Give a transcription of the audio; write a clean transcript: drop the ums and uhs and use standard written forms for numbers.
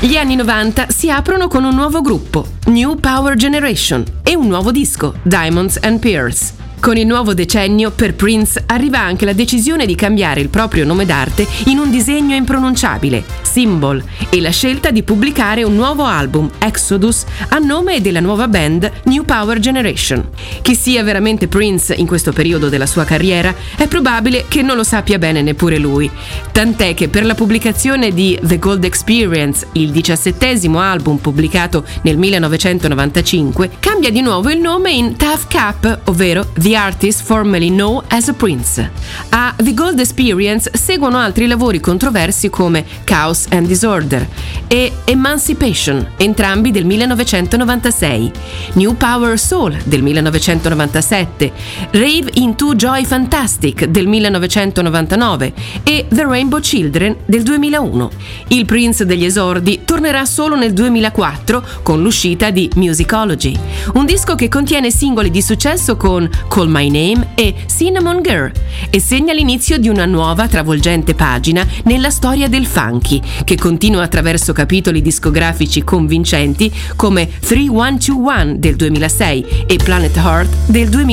Gli anni 90 si aprono con un nuovo gruppo, New Power Generation, e un nuovo disco, Diamonds and Pearls. Con il nuovo decennio, per Prince arriva anche la decisione di cambiare il proprio nome d'arte in un disegno impronunciabile, Symbol, e la scelta di pubblicare un nuovo album, Exodus, a nome della nuova band New Power Generation. Chi sia veramente Prince in questo periodo della sua carriera è probabile che non lo sappia bene neppure lui, tant'è che per la pubblicazione di The Gold Experience, il 17° album pubblicato nel 1995, cambia di nuovo il nome in Tough Cap, ovvero The Artist Formerly Known as a Prince. A The Gold Experience seguono altri lavori controversi come Chaos and Disorder e Emancipation, entrambi del 1996, New Power Soul del 1997, Rave into Joy Fantastic del 1999 e The Rainbow Children del 2001. Il Prince degli esordi tornerà solo nel 2004 con l'uscita di Musicology, un disco che contiene singoli di successo con Call My Name e Cinnamon Girl e segna l'inizio di una nuova travolgente pagina nella storia del funky, che continua attraverso capitoli discografici convincenti come 3121 del 2006 e Planet Heart del 2000.